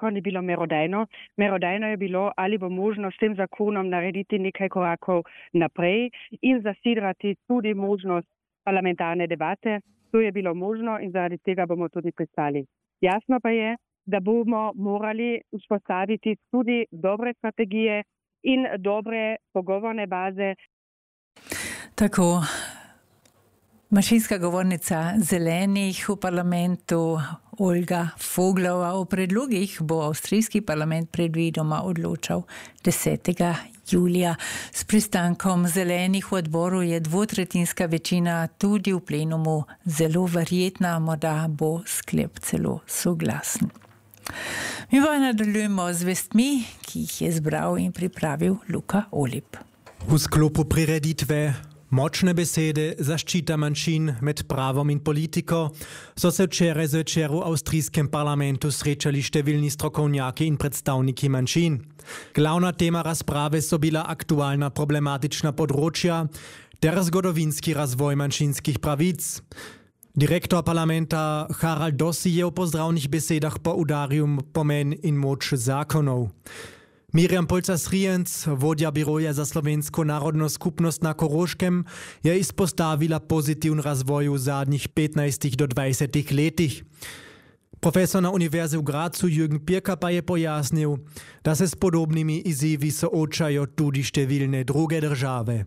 zakon je bilo merodajno. Merodajno je bilo, ali bo možno s tem zakonom narediti nekaj korakov naprej in zasidrati tudi možnost parlamentarne debate. To je bilo možno in zaradi tega bomo tudi pristali. Jasno pa je, da bomo morali vzpostaviti tudi dobre strategije in dobre pogovorne baze. Tako, manjšinska govornica Zelenih v parlamentu Olga Foglova. O predlogih bo avstrijski parlament predvidoma odločal 10. julija. S pristankom Zelenih v odboru je dvotretjinska večina tudi v plenumu zelo verjetna, morda bo sklep celo soglasen. Mi pa nadaljujemo z vestmi, ki jih je zbral in pripravil Luka Olip. V sklopu prireditve Močne besede, zaščita manjšin med pravom in politiko so se včeraj zvečer v avstrijskem parlamentu srečali številni strokovnjaki in predstavniki manjšin. Glavna tema razprave so bila aktualna problematična področja ter zgodovinski razvoj manjšinskih pravic. Direktor parlamenta Harald Dossi je v pozdravnih besedah poudaril pomen in moč zakonov. Mirjam Polcar-Srijenc, vodja biroja za slovensko narodno skupnost na Koroškem, je izpostavila pozitiven razvoj v zadnjih 15 do 20 letih. Profesor na Univerzi v Grazu Jürgen Pirka pa je pojasnil, da se s podobnimi izzivi soočajo tudi številne druge države.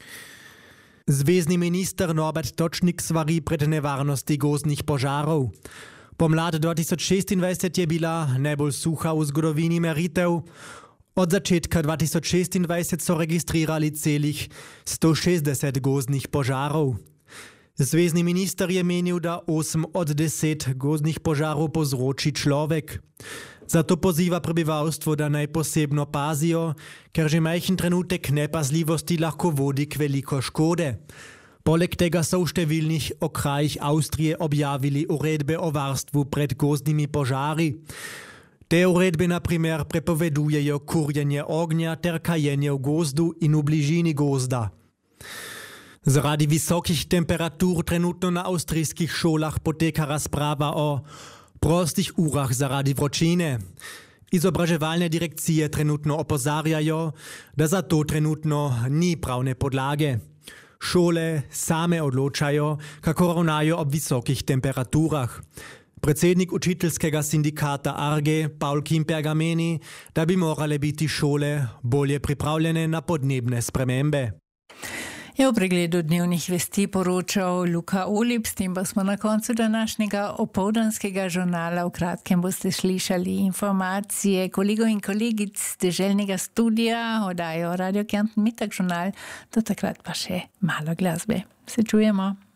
Zvezni minister Norbert Točnik svari pred nevarnosti gozdnih požarov. Pomlad 2026 je bila najbolj suha v zgodovini meritev. Od začetka 2026 so registrirali celih 160 gozdnih požarov. Zvezni minister je menil, da 8 od 10 gozdnih požarov povzroči človek. Zato poziva prebivalstvo, da naj posebno pazijo, ker že majhen trenutek nepazljivosti lahko vodi k veliko škode. Poleg tega so v številnih okrajih Avstrije objavili uredbe o varstvu pred gozdnimi požari. Te uredbe na primer prepovedujejo kurjenje ognja ter kajenje v gozdu in v bližini gozda. Zaradi visokih temperatur trenutno na avstrijskih šolah poteka razprava o prostih urah zaradi vročine. Izobraževalne direkcije trenutno opozarjajo, da za to trenutno ni pravne podlage. Šole same odločajo, kako ravnajo ob visokih temperaturah. Predsednik učiteljskega sindikata Arge Paul Kimperger meni, da bi morale biti šole bolje pripravljene na podnebne spremembe. Je v pregledu dnevnih vesti poročal Luka Olip, s tem pa smo na koncu današnjega opoldanskega žurnala. V kratkem boste slišali informacije kolegov in kolegic z deželnega studia, oddajo Radio Kärnten Mittag žurnal, do takrat pa še malo glasbe. Se čujemo.